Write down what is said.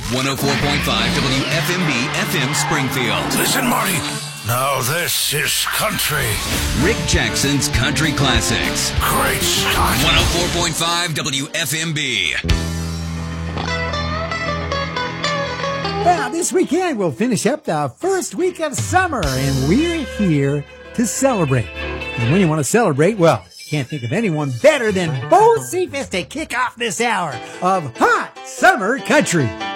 104.5 WFMB FM Springfield. Listen, Marty. Now this is country. Rick Jackson's Country Classics. Great Scott. 104.5 WFMB. Well, this weekend we'll finish up the first week of summer, and we're here to celebrate. And when you want to celebrate, well, you can't think of anyone better than Bo Cephas to kick off this hour of Hot Summer Country.